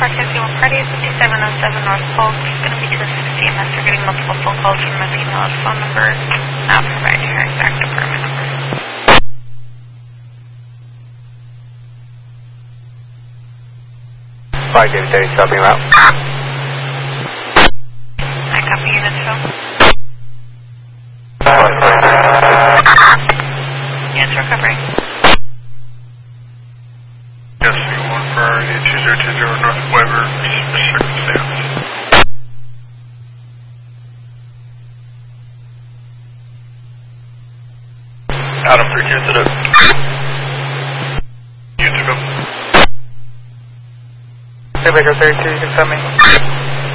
Park Taxi 1 Party, 5707 North Polk. It's going to be to assist EMS. They're getting multiple phone calls from a female's phone number. Not providing her exact apartment number. 5 David Terry, stopping route. I copy unit show. Units recovering. Yes, C1 priority 2020 North Weber, circumstance. Adam 3 to the unit to go. Hey, Baker 32, you can tell me.